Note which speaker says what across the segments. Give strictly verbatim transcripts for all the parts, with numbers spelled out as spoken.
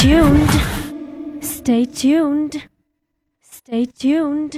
Speaker 1: tuned. Stay tuned. Stay tuned.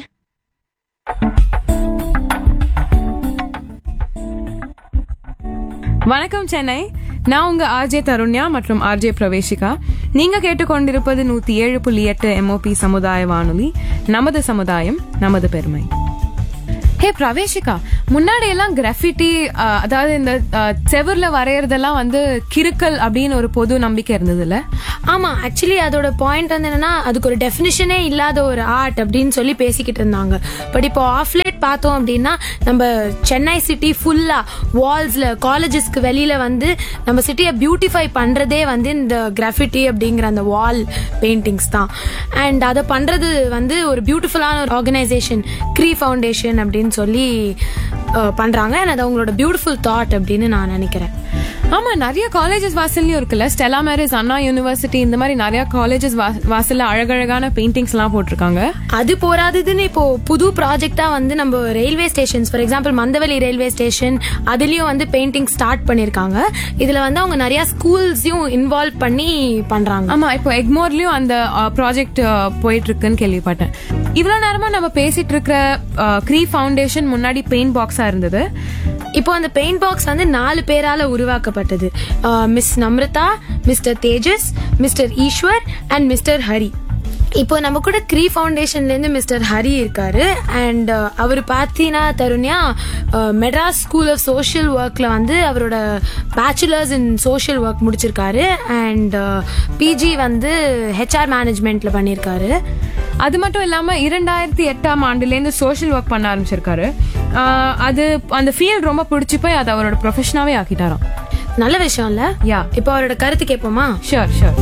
Speaker 2: வணக்கம் சென்னை. நான் உங்க ஆர்ஜே தருண்யா மற்றும் ஆர்ஜே பிரவேஷிகா. நீங்க கேட்டுக்கொண்டிருப்பது நூத்தி ஏழு புள்ளி எட்டு எம்ஓபி சமுதாய வானொலி. நமது சமுதாயம் நமது பெருமை. ஹே பிரவேஷிகா, முன்னாடி எல்லாம் கிராஃபிட்டி, அதாவது இந்த செவர்ல வரையறதெல்லாம் வந்து கிறுக்கல் அப்படின்னு ஒரு பொது நம்பிக்கை இருந்தது இல்ல?
Speaker 3: ஆமா, ஆக்சுவலி அதோட பாயிண்ட் வந்து என்னன்னா, அதுக்கு ஒரு டெஃபினிஷனே இல்லாத ஒரு ஆர்ட் அப்படின்னு சொல்லி பேசிக்கிட்டு இருந்தாங்க. பட் இப்போ ஆஃப்லேட் பார்த்தோம் அப்படின்னா, நம்ம சென்னை சிட்டி ஃபுல்லா வால்ஸ்ல, காலேஜஸ்க்கு வெளியில வந்து நம்ம சிட்டியை பியூட்டிஃபை பண்றதே வந்து இந்த கிராஃபிட்டி அப்படிங்கிற அந்த வால் பெயிண்டிங்ஸ் தான். அண்ட் அதை பண்றது வந்து ஒரு பியூட்டிஃபுல்லான ஒரு ஆர்கனைசேஷன் க்ரீ ஃபவுண்டேஷன் அப்படின்னு சொல்லி பண்றாங்க. அது அவங்களோட பியூட்டிஃபுல் தாட் அப்படின்னு நான் நினைக்கிறேன்.
Speaker 2: ஆமா, நிறைய காலேஜஸ் வாசல்லையும் இருக்குல்ல. ஸ்டெல்லா மேரிஸ், அண்ணா யூனிவர்சிட்டி, இந்த மாதிரி நிறைய காலேஜஸ் வாசல்ல அழகழகான பெயிண்டிங்ஸ் எல்லாம் போட்டிருக்காங்க.
Speaker 3: அது போராதுன்னு இப்போ புது ப்ராஜெக்டா வந்து நம்ம railway stations, for example Mandaveli railway station, அதுலயும் வந்து பெயிண்டிங் ஸ்டார்ட் பண்ணிருக்காங்க. இதுல வந்து அவங்க நிறைய ஸ்கூல்ஸையும் இன்வால்வ் பண்ணி பண்றாங்க.
Speaker 2: ஆமா, இப்போ எக்மோர்லயும் அந்த ப்ராஜெக்ட் போயிட்டு இருக்குன்னு கேள்விப்பட்டேன். இவ்வளவு நேரமா நம்ம பேசிட்டு இருக்கிற க்ரீ ஃபவுண்டேஷன் முன்னாடி பெயிண்ட் பாக்ஸா இருந்தது.
Speaker 3: இப்போ அந்த பெயிண்ட் பாக்ஸ் வந்து நாலு பேரால உருவாக்கப்பட்டது. Miss Namrata, mister Tejas, mister Ishwar and mister Hari. இப்போ நம்ம கூட க்ரீ ஃபவுண்டேஷன்ல இருந்து மிஸ்டர் ஹரி இருக்காரு. அண்ட் அவர் பார்த்தீங்கன்னா Tarunya, Madras school of social ஒர்க்ல வந்து அவரோட பேச்சுலர்ஸ் இன் சோஷியல் ஒர்க் முடிச்சிருக்காரு. அண்ட் பிஜி வந்து ஹெச்ஆர் மேனேஜ்மெண்ட்ல பண்ணியிருக்காரு.
Speaker 2: அது மட்டும் இல்லாம இரண்டாயிரத்தி எட்டாம் ஆண்டுல இருந்து சோஷியல் ஒர்க் பண்ண ஆரம்பிச்சிருக்காரு. அது அந்த ஃபீல்ட் ரொம்ப பிடிச்சி போய் அதை அவரோட ப்ரொஃபஷனாவே ஆக்கிட்டாராம்.
Speaker 3: நல்ல விஷயம் இல்ல?
Speaker 2: யா,
Speaker 3: இப்போ அவரோட கருத்து கேட்போமா?
Speaker 2: Sure sure.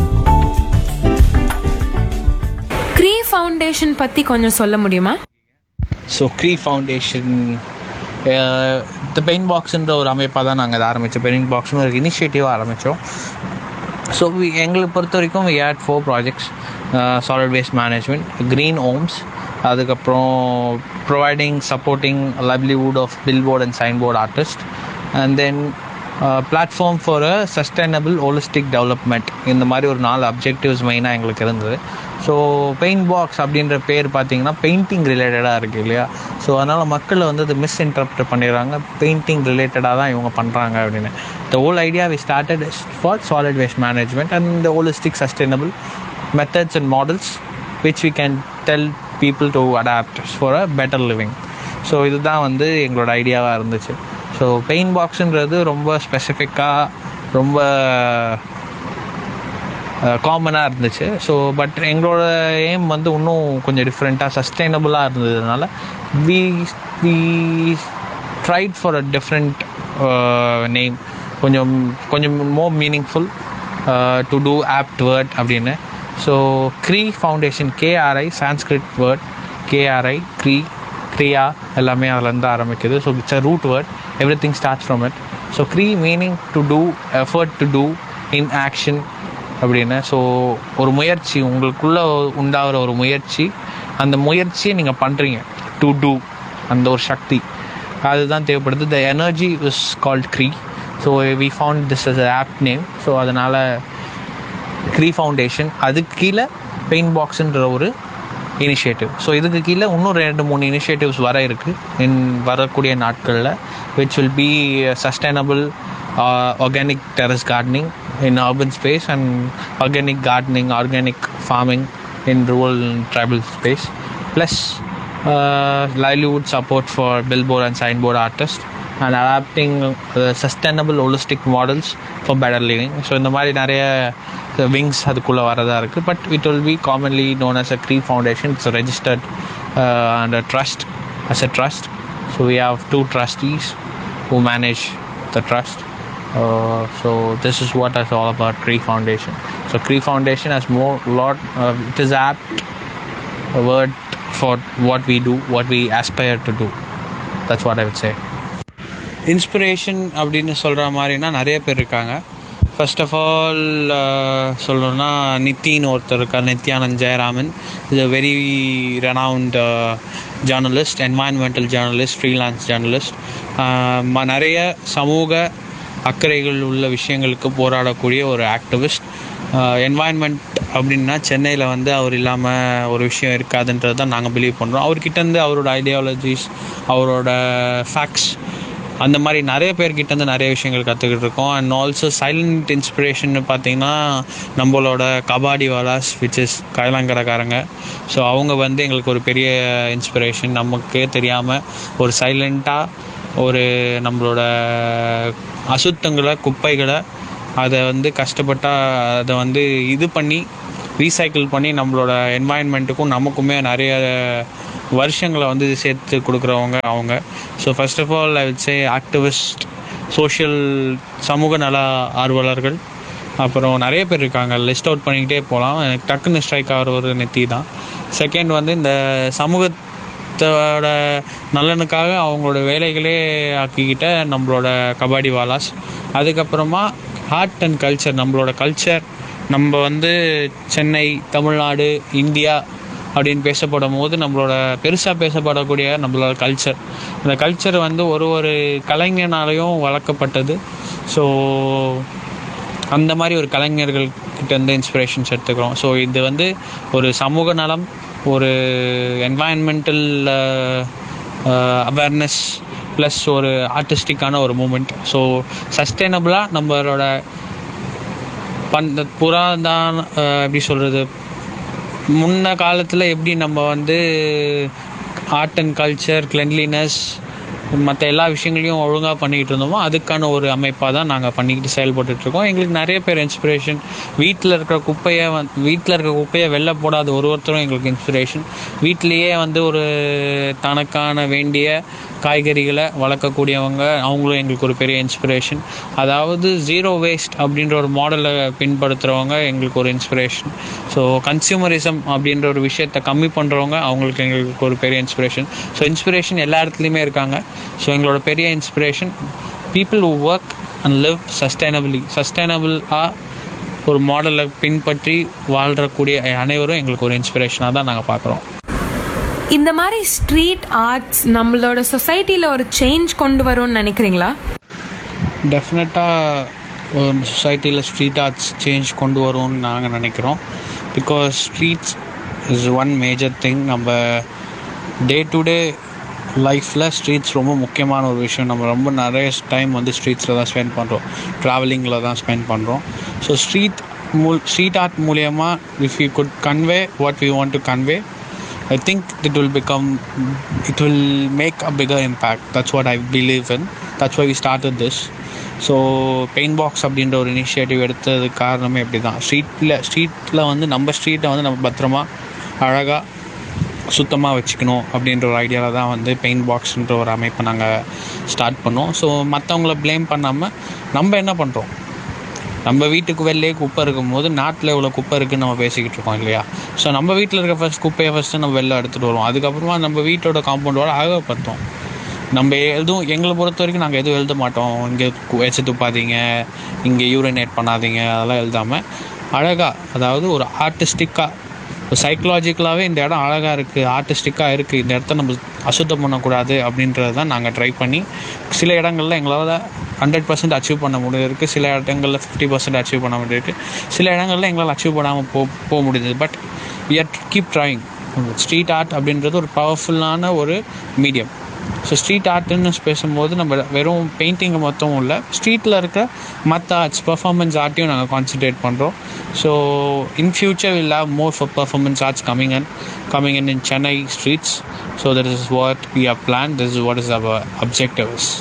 Speaker 2: க்ரீ ஃபவுண்டேஷன் பத்தி கொஞ்சம் சொல்ல முடியுமா?
Speaker 4: ஸோ க்ரீ ஃபவுண்டேஷன் த பெயிண்ட் பாக்ஸ்ன்ற ஒரு அமைப்பாக தான் நாங்கள் அதை ஆரம்பித்தோம். பெயிண்ட் பாக்ஸ்னு ஒரு இனிஷியேட்டிவாக ஆரம்பித்தோம். ஸோ எங்களை பொறுத்த வரைக்கும் we had four projects. Solid waste management, green Holmes, அதுக்கப்புறம் providing supporting livelihood of billboard and சைன்போர்ட் artist, and then platform for a sustainable holistic development. இந்த மாதிரி ஒரு நாலு அப்ஜெக்டிவ்ஸ் மெயினாக எங்களுக்கு இருந்தது. ஸோ பெயிண்ட் பாக்ஸ் அப்படின்ற பேர் பார்த்தீங்கன்னா பெயிண்டிங் ரிலேட்டடாக இருக்குது இல்லையா? ஸோ அதனால் மக்கள் வந்து அது மிஸ்இன்டர்ப்ரெட் பண்ணிடுறாங்க, பெயிண்டிங் ரிலேட்டடாக தான் இவங்க பண்ணுறாங்க அப்படின்னு. The whole idea we started for solid waste management and the holistic sustainable methods and models which we can tell people to adapt for a better living. So இதுதான் வந்து எங்களோட ஐடியாவாக இருந்துச்சு. ஸோ பெயிண்ட் பாக்ஸுன்றது ரொம்ப ஸ்பெசிஃபிக்காக ரொம்ப காமனாக இருந்துச்சு. ஸோ பட் எங்களோட எய்ம் வந்து இன்னும் கொஞ்சம் டிஃப்ரெண்ட்டாக சஸ்டைனபுளாக இருந்ததுனால we we tried for a different name, கொஞ்சம் கொஞ்சம் more meaningful to two opt word அப்படின்னு. So க்ரீ foundation, KRI Sanskrit word, KRI க்ரீ, Kriya எல்லாமே அதுலேருந்து ஆரம்பிக்குது. So it's a root word, every thing starts from it. So க்ரீ meaning to two, effort to two in action அப்படின்னு. So ஒரு முயற்சி, உங்களுக்குள்ளே உண்டாகிற ஒரு முயற்சி, அந்த முயற்சியை நீங்கள் பண்ணுறீங்க, டு டூ, அந்த ஒரு சக்தி அதுதான் தேவைப்படுது. The energy is called க்ரீ. So we found this is a opt name. So அதனால் க்ரீ ஃபவுண்டேஷன், அதுக்கு கீழே பெயிண்ட் பாக்ஸுன்ற ஒரு இனிஷியேட்டிவ். ஸோ இதுக்கு கீழே இன்னும் ரெண்டு மூணு இனிஷியேட்டிவ்ஸ் வர இருக்குது இன் வரக்கூடிய நாட்களில், which will be sustainable organic terrace gardening in urban space and organic gardening, organic farming in rural and tribal space, plus uh, livelihood support for billboard and signboard artists and adapting uh, sustainable holistic models for better living. So இந்த மாதிரி நிறைய wings அதுக்குள்ளே வரதா இருக்குது. But it will be commonly known as a Cree Foundation. It's registered uh, under trust, as a trust. So we have two trustees who manage the trust. Uh, so this is what is all about Cree Foundation. So Cree Foundation has more lot uh, it is apt a word for what we do, what we aspire to do. That's what I would say. Inspiration அப்படின்னு சொல்கிற மாதிரினா நிறைய பேர் இருக்காங்க. First of all சொல்லணும்னா நித்தின்னு ஒருத்தர் இருக்கார், Nityanand Jayaraman. Is a very renowned journalist, environmental journalist, freelance journalist. நிறைய சமூக அக்கறைகள் உள்ள விஷயங்களுக்கு போராடக்கூடிய ஒரு ஆக்டிவிஸ்ட். என்வாயன்மெண்ட் அப்படின்னா சென்னையில் வந்து அவர் இல்லாமல் ஒரு விஷயம் இருக்காதுன்றது தான் நாங்கள் பிலீவ் பண்ணுறோம். அவர்கிட்டேருந்து அவரோட ஐடியாலஜிஸ், அவரோட ஃபேக்ட்ஸ், அந்த மாதிரி நிறைய பேர்கிட்டேருந்து நிறைய விஷயங்கள் கற்றுக்கிட்டு இருக்கோம். அண்ட் ஆல்சோ சைலண்ட் இன்ஸ்பிரேஷன் பார்த்தீங்கன்னா நம்மளோட kabaddi wallahs which is கைலாங்கரக்காரங்க. So அவங்க வந்து எங்களுக்கு ஒரு பெரிய இன்ஸ்பிரேஷன். நமக்கே தெரியாமல் ஒரு சைலண்ட்டாக ஒரு நம்மளோட அசுத்தங்களை, குப்பைகளை அதை வந்து கஷ்டப்பட்டால் அதை வந்து இது பண்ணி ரீசைக்கிள் பண்ணி நம்மளோட என்வாயன்மெண்ட்டுக்கும் நமக்குமே நிறைய வருஷங்களை வந்து சேர்த்து கொடுக்குறவங்க அவங்க. So first of all I will say activist, social சமூக நல ஆர்வலர்கள், அப்புறம் நிறைய பேர் இருக்காங்க, லிஸ்ட் அவுட் பண்ணிக்கிட்டே போகலாம். எனக்கு டக்குன்னு ஸ்ட்ரைக் ஆகிற ஒரு நெத்தி தான். செகண்ட் வந்து இந்த சமூகத்தோட நலனுக்காக அவங்களோட வேலைகளே ஆக்கிக்கிட்ட நம்மளோட கபாடி வாலாஸ். அதுக்கப்புறமா ஆர்ட் அண்ட் கல்ச்சர், நம்மளோட கல்ச்சர், நம்ம வந்து சென்னை, தமிழ்நாடு, இந்தியா அப்படின்னு பேசப்படும் போது நம்மளோட பெருசாக பேசப்படக்கூடிய நம்மளோட கல்ச்சர், அந்த கல்ச்சர் வந்து ஒரு ஒரு கலைஞனாலையும் வளர்க்கப்பட்டது. ஸோ அந்த மாதிரி ஒரு கலைஞர்கள்கிட்ட இருந்து இன்ஸ்பிரேஷன்ஸ் எடுத்துக்கிறோம். ஸோ இது வந்து ஒரு சமூக நலம், ஒரு என்வாயன்மெண்டல் அவேர்னஸ் ப்ளஸ் ஒரு ஆர்டிஸ்டிக்கான ஒரு மூமெண்ட். ஸோ சஸ்டைனபிளாக நம்மளோட பண் புராதான எப்படி சொல்கிறது, முன்ன காலத்தில் எப்படி நம்ம வந்து ஆர்ட் அண்ட் கல்ச்சர், கிளென்லினஸ், மற்ற எல்லா விஷயங்களையும் ஒழுங்காக பண்ணிக்கிட்டு இருந்தோமோ அதுக்கான ஒரு அமைப்பாக தான் நாங்கள் பண்ணிக்கிட்டு செயல்பட்டுருக்கோம். எங்களுக்கு நிறைய பேர் இன்ஸ்பிரேஷன். வீட்டில் இருக்கிற குப்பையை வந் வீட்டில் இருக்கிற குப்பையை வெளில போடாத ஒரு ஒருத்தரும் எங்களுக்கு இன்ஸ்பிரேஷன். வீட்டிலையே வந்து ஒரு தனக்கான வேண்டிய காய்கறிகளை வளர்க்கக்கூடியவங்க, அவங்களும் எங்களுக்கு ஒரு பெரிய இன்ஸ்பிரேஷன். அதாவது ஜீரோ வேஸ்ட் அப்படின்ற ஒரு மாடலை பின்படுத்துகிறவங்க எங்களுக்கு ஒரு இன்ஸ்பிரேஷன். ஸோ கன்சியூமரிசம் அப்படின்ற ஒரு விஷயத்தை கம்மி பண்ணுறவங்க அவங்களுக்கு எங்களுக்கு ஒரு பெரிய இன்ஸ்பிரேஷன். ஸோ இன்ஸ்பிரேஷன் எல்லா இடத்துலையுமே இருக்காங்க. ஸோ எங்களோட பெரிய inspiration people who work and live சஸ்டைனபிளி சஸ்டைனபிளாக ஒரு மாடலை பின்பற்றி வாழ்கிறக்கூடிய அனைவரும் எங்களுக்கு ஒரு இன்ஸ்பிரேஷனாக தான் நாங்கள் பார்க்குறோம்.
Speaker 2: இந்த மாதிரி ஸ்ட்ரீட் ஆர்ட்ஸ் நம்மளோட சொசைட்டியில் ஒரு சேஞ்ச் கொண்டு வரும்னு நினைக்கிறீங்களா?
Speaker 4: டெஃபினட்டாக ஒரு சொசைட்டியில் ஸ்ட்ரீட் ஆர்ட்ஸ் சேஞ்ச் கொண்டு வரும்னு நாங்கள் நினைக்கிறோம். Because streets is one major thing. நம்ம டே டு டே லைஃப்பில் ஸ்ட்ரீட்ஸ் ரொம்ப முக்கியமான ஒரு விஷயம். நம்ம ரொம்ப நிறைய டைம் வந்து ஸ்ட்ரீட்ஸில் தான் ஸ்பெண்ட் பண்ணுறோம், ட்ராவலிங்கில் தான் ஸ்பெண்ட் பண்ணுறோம். ஸோ ஸ்ட்ரீட் மூ ஸ்ட்ரீட் ஆர்ட் மூலயமா if you good convey what we want to convey, I think it will become, it will make a bigger impact. That's what I believe in. That's why we started this. So paint box அப்படின்ற ஒரு initiative எடுத்தது காரணமே அப்படி தான். ஸ்ட்ரீட்டில் ஸ்ட்ரீட்டில் வந்து நம்ம ஸ்ட்ரீட்டை வந்து நம்ம பத்திரமா அழகாக சுத்தமாக வச்சுக்கணும் அப்படின்ற ஒரு ஐடியாவில் தான் வந்து பெயிண்ட் பாக்ஸ்ன்ற ஒரு அமைப்பை நாங்கள் ஸ்டார்ட் பண்ணோம். ஸோ மற்றவங்கள ப்ளேம் பண்ணாமல் நம்ம என்ன பண்ணுறோம், நம்ம வீட்டுக்கு வெளிலே குப்பை இருக்கும்போது நாட்டில் இவ்வளோ குப்பை இருக்குதுன்னு நம்ம பேசிக்கிட்டு இருக்கோம் இல்லையா? ஸோ நம்ம வீட்டில் இருக்க ஃபஸ்ட் குப்பையை ஃபஸ்ட்டு நம்ம வெளில எடுத்துகிட்டு வருவோம். அதுக்கப்புறமா நம்ம வீட்டோட காம்பவுண்டோட அழகப்படுத்தும். நம்ம எதுவும் எங்களை பொறுத்த வரைக்கும் நாங்கள் எதுவும் எழுத மாட்டோம், இங்கே வச்சு துப்பாதீங்க, இங்கே யூரினேட் பண்ணாதீங்க, அதெல்லாம் எழுதாமல் அழகாக, அதாவது ஒரு ஆர்டிஸ்டிக்காக, ஒரு சைக்கலாஜிக்கலாகவே இந்த இடம் அழகாக இருக்குது, ஆர்டிஸ்டிக்காக இருக்குது, இந்த இடத்த நம்ம அசுத்தம் பண்ணக்கூடாது அப்படின்றது தான் நாங்கள் ட்ரை பண்ணி சில இடங்களில் எங்களால் ஹண்ட்ரட் பர்சன்ட் அச்சீவ் பண்ண முடியிருக்கு, சில இடங்களில் ஃபிஃப்டி பர்சன்ட் அச்சீவ் பண்ண முடியிருக்கு, சில இடங்களில் எங்களால் அச்சீவ் பண்ணாமல் போ போக முடியுது. But we are keep trying. Street art அப்படின்றது ஒரு பவர்ஃபுல்லான ஒரு மீடியம். ஸோ ஸ்ட்ரீட் ஆர்ட்டுன்னு பேசும்போது நம்ம வெறும் பெயிண்டிங்கை மொத்தமும் இல்லை, ஸ்ட்ரீட்டில் இருக்க மற்ற ஆர்ட்ஸ், பர்ஃபார்மன்ஸ் ஆர்ட்டையும் நாங்கள் கான்சன்ட்ரேட் பண்ணுறோம். So in future will have more for performance arts coming in coming in in Chennai streets. So that is what we have planned. This is what is our objective is.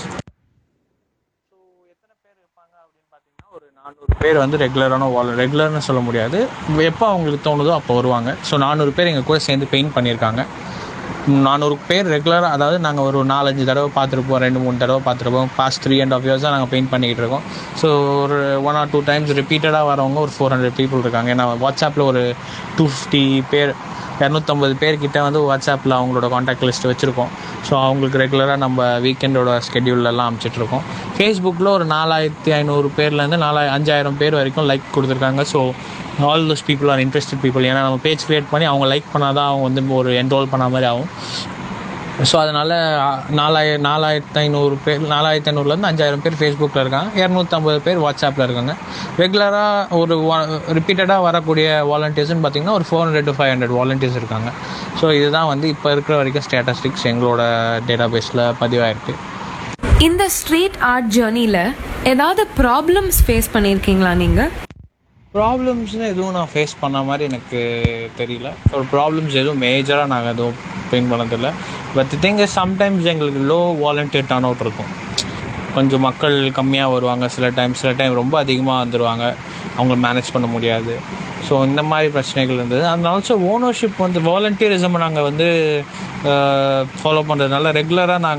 Speaker 4: So எத்தனை பேர் இருப்பாங்க அப்படின்னு பார்த்தீங்கன்னா ஒரு நானூறு பேர் வந்து ரெகுலரான வால் ரெகுலர்னு சொல்ல முடியாது, எப்போ அவங்களுக்கு தோணுதோ அப்போ வருவாங்க. ஸோ நானூறு பேர் எங்கள் கூட சேர்ந்து பெயிண்ட் பண்ணியிருக்காங்க. நானூறு பேர் ரெகுலராக, அதாவது நாங்கள் ஒரு நாலஞ்சு தடவை பார்த்துருப்போம், ரெண்டு மூணு தடவை பார்த்துருப்போம். பாஸ்ட் த்ரீ அண்ட் ஆஃப் இயர்ஸாக நாங்கள் பெயிண்ட் பண்ணிக்கிட்டு இருக்கோம். ஸோ ஒரு ஒன் ஆர் டூ டைம்ஸ் ரிப்பீட்டடாக வரவங்க ஒரு ஃபோர் ஹண்ட்ரட் பீப்புள் இருக்காங்க. ஏன்னா வாட்ஸ்அப்பில் ஒரு டூ ஃபிஃப்டி பேர் இரநூத்தம்பது பேர்கிட்ட வந்து வாட்ஸ்அப்பில் அவங்களோட காண்டாக்ட் லிஸ்ட் வச்சுருக்கோம். ஸோ அவங்களுக்கு ரெகுலராக நம்ம வீக்கெண்டோட ஸ்கெட்யூலெல்லாம் அனுப்பிச்சிட்ருக்கோம். ஃபேஸ்புக்கில் ஒரு நாலாயிரத்தி ஐநூறு பேர்லேருந்து நாலாயிரம் அஞ்சாயிரம் பேர் வரைக்கும் லைக் கொடுத்துருக்காங்க. So all those people are interested people. ஏன்னா நம்ம பேஜ் க்ரியேட் பண்ணி அவங்க லைக் பண்ணால் தான் அவங்க வந்து ஒரு என்ரோல் பண்ண மாதிரி ஆகும். ஸோ அதனால் நாலாய நாலாயிரத்து ஐநூறு பேர் நாலாயிரத்து ஐநூறுலேருந்து அஞ்சாயிரம் பேர் ஃபேஸ்புக்கில் இருக்காங்க, இரநூத்தம்பது பேர் வாட்ஸ்அப்பில் இருக்காங்க. ரெகுலராக ஒரு ரிப்பீட்டடாக வரக்கூடிய வாலண்டியர்ஸ்னு பார்த்திங்கன்னா ஒரு four hundred to five hundred volunteers இருக்காங்க. ஸோ இதுதான் வந்து இப்போ இருக்கிற வரைக்கும் ஸ்டேட்டஸ்டிக்ஸ் எங்களோட டேட்டா பேஸில் பதிவாயிருக்கு.
Speaker 2: இந்த ஸ்ட்ரீட் ஆர்ட் ஜேர்னியில் ஏதாவது ப்ராப்ளம்ஸ் ஃபேஸ் பண்ணியிருக்கீங்களா நீங்கள்?
Speaker 4: ப்ராப்ளம்ஸ்னு எதுவும் நான் ஃபேஸ் பண்ண மாதிரி எனக்கு தெரியல. ஒரு ப்ராப்ளம்ஸ் எதுவும் மேஜராக நாங்கள் எதுவும் பெயின் பண்ணதில்லை. பட் திங் இஸ் சம்டைம்ஸ் எங்களுக்கு லோ வாலண்டியர் டர்ன் அவுட் இருக்கும். கொஞ்சம் மக்கள் கம்மியாக வருவாங்க சில டைம், சில டைம் ரொம்ப அதிகமாக வந்துடுவாங்க, அவங்கள மேனேஜ் பண்ண முடியாது. ஸோ இந்த மாதிரி பிரச்சனைகள் இருந்தது. அண்ட் ஆல்சோ ஓனர்ஷிப் வந்து வாலண்டியரிசம் நாங்கள் வந்து ஃபாலோ பண்ணுறதுனால ரெகுலராக நாங்கள்